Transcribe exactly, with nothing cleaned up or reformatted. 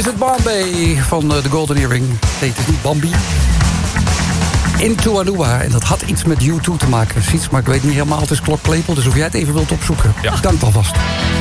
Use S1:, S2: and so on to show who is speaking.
S1: is het Bombay van de Golden Earring. Nee, het is niet Bambi. Into Aruba. En dat had iets met U twee te maken, Siets, maar ik weet niet helemaal. Het is Klok Klepel, dus of jij het even wilt opzoeken. Ja. Dank alvast.